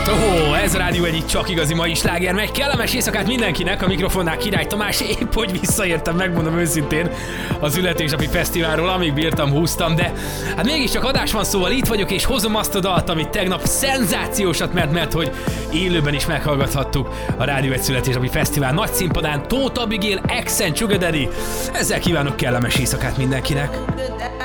Ez a Rádió egyik csak igazi mai sláger, meg kellemes éjszakát mindenkinek, a mikrofonnál Király Tamás, épp hogy visszaértem, megmondom őszintén, az Születésnapi Fesztiválról, amíg bírtam, húztam, de hát mégiscsak adás van, szóval itt vagyok, és hozom azt a dalt, amit tegnap szenzációsat ment, mert hogy élőben is meghallgathattuk a Rádió egy Születésnapi Fesztivál nagy színpadán, Tóth Abigail, Accent, Sugar Daddy. Ezzel kívánok kellemes éjszakát mindenkinek.